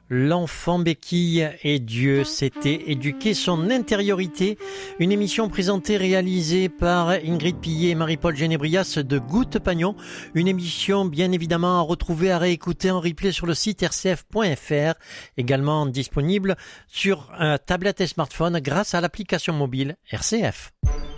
L'enfant béquille et Dieu s'était éduqué son intériorité. Une émission présentée, réalisée par Ingrid Pillet et Marie-Paul Génébrias de Goutte Pagnon. Une émission bien évidemment à retrouver, à réécouter en replay sur le site rcf.fr. Également disponible sur tablette et smartphone grâce à l'application mobile RCF.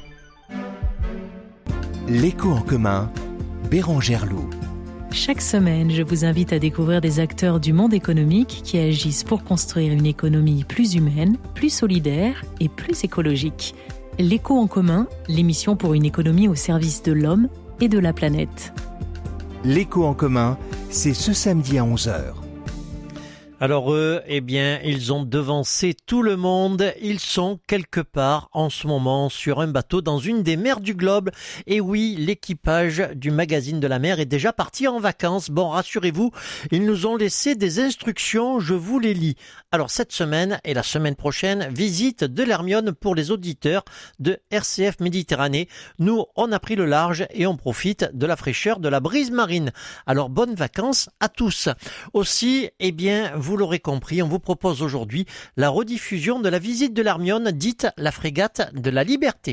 L'écho en commun, Bérangère Loup. Chaque semaine, je vous invite à découvrir des acteurs du monde économique qui agissent pour construire une économie plus humaine, plus solidaire et plus écologique. L'écho en commun, l'émission pour une économie au service de l'homme et de la planète. L'écho en commun, c'est ce samedi à 11h. Alors eux, ils ont devancé tout le monde. Ils sont quelque part en ce moment sur un bateau dans une des mers du globe. Et oui, l'équipage du magazine de la mer est déjà parti en vacances. Bon, rassurez-vous, ils nous ont laissé des instructions, je vous les lis. Alors cette semaine et la semaine prochaine, visite de l'Hermione pour les auditeurs de RCF Méditerranée. Nous, on a pris le large et on profite de la fraîcheur de la brise marine. Alors bonnes vacances à tous. Aussi, vous l'aurez compris, on vous propose aujourd'hui la rediffusion de la visite de l'Hermione, dite la frégate de la Liberté.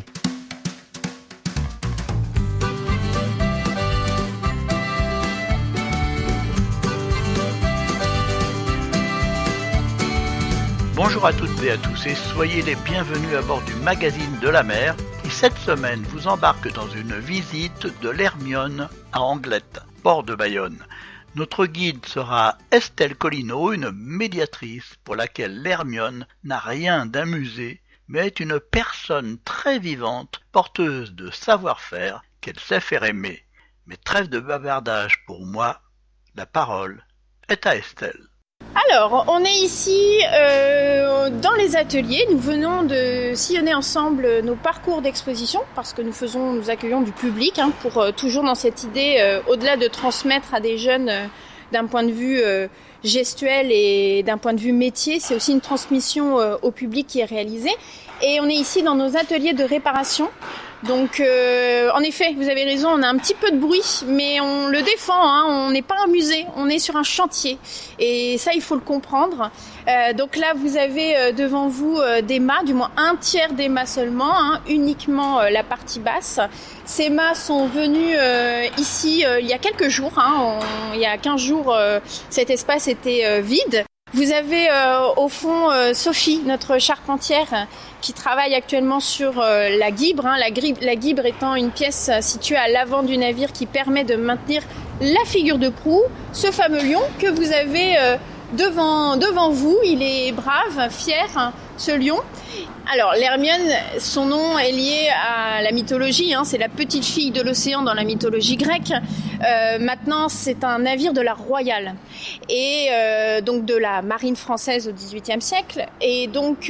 Bonjour à toutes et à tous et soyez les bienvenus à bord du magazine de la mer qui cette semaine vous embarque dans une visite de l'Hermione à Anglette, port de Bayonne. Notre guide sera Estelle Collineau, une médiatrice pour laquelle l'Hermione n'a rien d'amusé, mais est une personne très vivante, porteuse de savoir-faire qu'elle sait faire aimer. Mais trêve de bavardage pour moi, la parole est à Estelle. Alors, on est ici dans les ateliers. Nous venons de sillonner ensemble nos parcours d'exposition parce que nous accueillons du public pour toujours dans cette idée, au-delà de transmettre à des jeunes d'un point de vue gestuel et d'un point de vue métier, c'est aussi une transmission au public qui est réalisée. Et on est ici dans nos ateliers de réparation. Donc, en effet, vous avez raison, on a un petit peu de bruit, mais on le défend, on n'est pas un musée, on est sur un chantier. Et ça, il faut le comprendre. Donc là, vous avez devant vous des mâts, du moins un tiers des mâts seulement, uniquement la partie basse. Ces mâts sont venus ici il y a quelques jours. Il y a 15 jours, cet espace était vide. Vous avez au fond Sophie, notre charpentière, qui travaille actuellement sur la guibre. La guibre étant une pièce située à l'avant du navire qui permet de maintenir la figure de proue, ce fameux lion que vous avez devant vous. Il est brave, fier, ce lion. Alors, l'Hermione, son nom est lié à la mythologie, c'est la petite fille de l'océan dans la mythologie grecque. Maintenant, c'est un navire de la Royale et donc de la marine française au XVIIIe siècle. Et donc,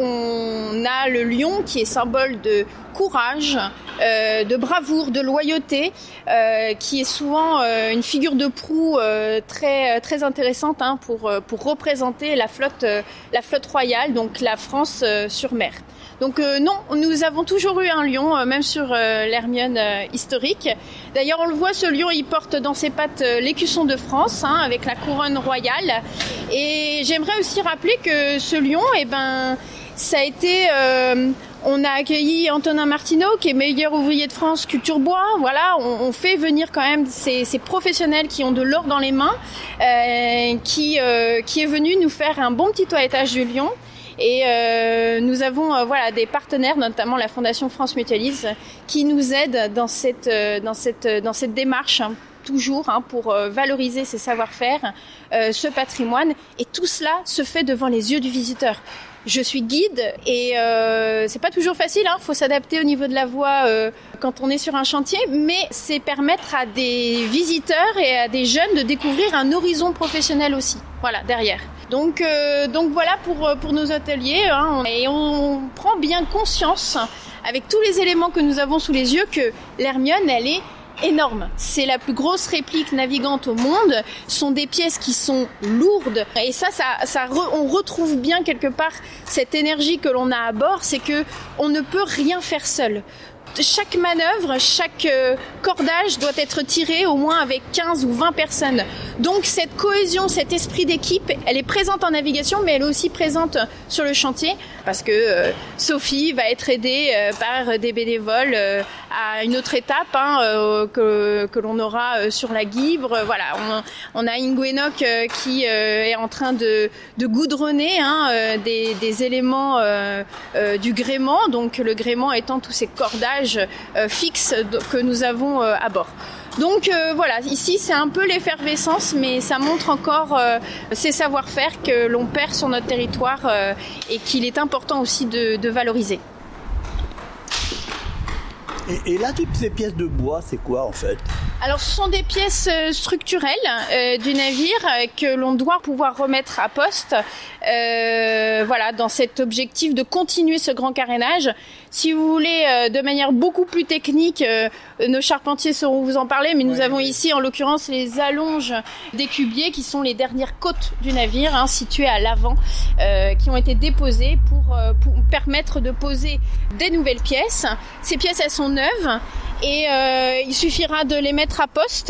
on a le lion qui est symbole de courage, de bravoure, de loyauté, qui est souvent une figure de proue très très intéressante pour représenter la flotte royale, donc la France sur mer. Donc non, nous avons toujours eu un lion, même sur l'Hermione historique. D'ailleurs, on le voit, ce lion, il porte dans ses pattes l'écusson de France, avec la couronne royale. Et j'aimerais aussi rappeler que ce lion, ça a été... on a accueilli Antonin Martineau, qui est meilleur ouvrier de France culture bois. Voilà, on fait venir quand même ces professionnels qui ont de l'or dans les mains, qui est venu nous faire un bon petit toilettage du lion. Et nous avons des partenaires, notamment la Fondation France Mutualise, qui nous aident dans cette démarche, toujours pour valoriser ces savoir-faire, ce patrimoine. Et tout cela se fait devant les yeux du visiteur. Je suis guide et c'est pas toujours facile, faut s'adapter au niveau de la voix quand on est sur un chantier, mais c'est permettre à des visiteurs et à des jeunes de découvrir un horizon professionnel aussi, derrière. Donc voilà pour nos ateliers, et on prend bien conscience, avec tous les éléments que nous avons sous les yeux, que l'Hermione, elle est énorme. C'est la plus grosse réplique navigante au monde. Ce sont des pièces qui sont lourdes. Et on retrouve bien quelque part cette énergie que l'on a à bord, c'est que on ne peut rien faire seul. chaque manœuvre, chaque cordage doit être tiré au moins avec 15 ou 20 personnes. Donc cette cohésion, cet esprit d'équipe, elle est présente en navigation, mais elle est aussi présente sur le chantier, parce que Sophie va être aidée par des bénévoles à une autre étape que l'on aura sur la Guibre. Voilà, on a Ingo Enoch qui est en train de goudronner des éléments du gréement, donc le gréement étant tous ces cordages fixes que nous avons à bord. Donc voilà, ici c'est un peu l'effervescence, mais ça montre encore ces savoir-faire que l'on perd sur notre territoire et qu'il est important aussi de valoriser. Et là, toutes ces pièces de bois, c'est quoi en fait ? Alors ce sont des pièces structurelles du navire que l'on doit pouvoir remettre à poste, voilà, dans cet objectif de continuer ce grand carénage. Si vous voulez, de manière beaucoup plus technique, nos charpentiers sauront vous en parler, mais nous avons ici en l'occurrence les allonges des cubiers qui sont les dernières côtes du navire, situées à l'avant, qui ont été déposées pour permettre de poser des nouvelles pièces. Ces pièces, elles sont neuves et il suffira de les mettre à poste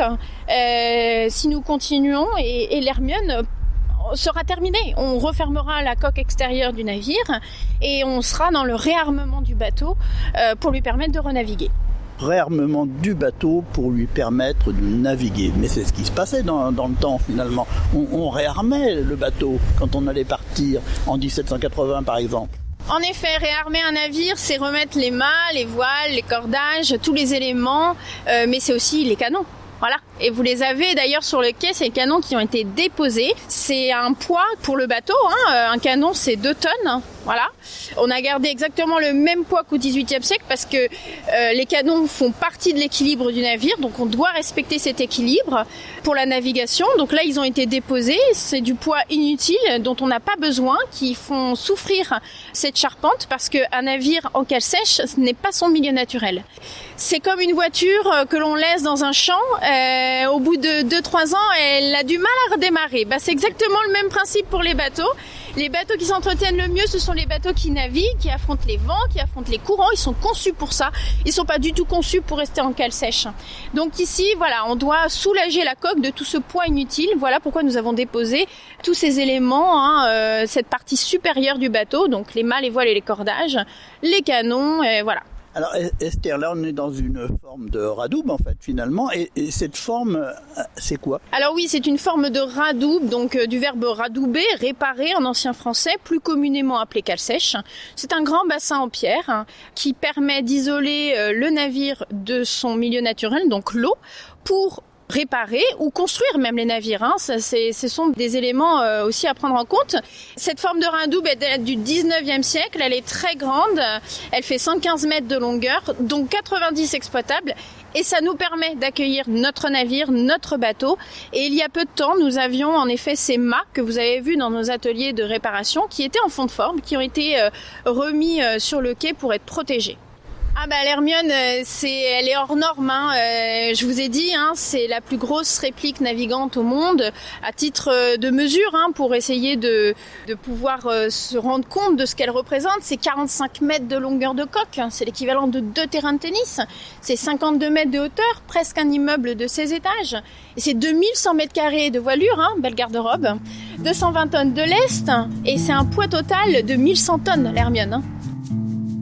si nous continuons et l'Hermione sera terminé. On refermera la coque extérieure du navire et on sera dans le réarmement du bateau pour lui permettre de renaviguer. Réarmement du bateau pour lui permettre de naviguer. Mais c'est ce qui se passait dans le temps finalement. On réarmait le bateau quand on allait partir en 1780 par exemple. En effet, réarmer un navire, c'est remettre les mâts, les voiles, les cordages, tous les éléments, mais c'est aussi les canons. Voilà. Et vous les avez d'ailleurs sur le quai, ces canons qui ont été déposés. C'est un poids pour le bateau, un canon c'est 2 tonnes. Voilà. On a gardé exactement le même poids qu'au XVIIIe siècle parce que les canons font partie de l'équilibre du navire, donc on doit respecter cet équilibre pour la navigation. Donc là, ils ont été déposés. C'est du poids inutile dont on n'a pas besoin, qui font souffrir cette charpente parce qu'un navire en cale sèche, ce n'est pas son milieu naturel. C'est comme une voiture que l'on laisse dans un champ. Au bout de 2-3 ans, elle a du mal à redémarrer. C'est exactement le même principe pour les bateaux. Les bateaux qui s'entretiennent le mieux, ce sont les bateaux qui naviguent, qui affrontent les vents, qui affrontent les courants. Ils sont conçus pour ça. Ils sont pas du tout conçus pour rester en cale sèche. Donc ici, voilà, on doit soulager la coque de tout ce poids inutile. Voilà pourquoi nous avons déposé tous ces éléments, cette partie supérieure du bateau, donc les mâts, les voiles et les cordages, les canons, voilà. Alors Esther, là on est dans une forme de radoub en fait finalement, et cette forme c'est quoi ? Alors oui, c'est une forme de radoub, donc du verbe radouber, réparer en ancien français, plus communément appelé cale sèche. C'est un grand bassin en pierre qui permet d'isoler le navire de son milieu naturel, donc l'eau, pour réparer ou construire même les navires. Ce sont des éléments aussi à prendre en compte. Cette forme de radoub date du 19e siècle. Elle est très grande. Elle fait 115 mètres de longueur, dont 90 exploitables. Et ça nous permet d'accueillir notre navire, notre bateau. Et il y a peu de temps, nous avions en effet ces mâts que vous avez vus dans nos ateliers de réparation qui étaient en fond de forme, qui ont été remis sur le quai pour être protégés. L'Hermione, elle est hors norme. Je vous ai dit, c'est la plus grosse réplique navigante au monde, à titre de mesure, pour essayer de pouvoir se rendre compte de ce qu'elle représente. C'est 45 mètres de longueur de coque, c'est l'équivalent de 2 terrains de tennis. C'est 52 mètres de hauteur, presque un immeuble de 16 étages. Et c'est 2100 mètres carrés de voilure, belle garde-robe, 220 tonnes de lest, et c'est un poids total de 1100 tonnes, l'Hermione.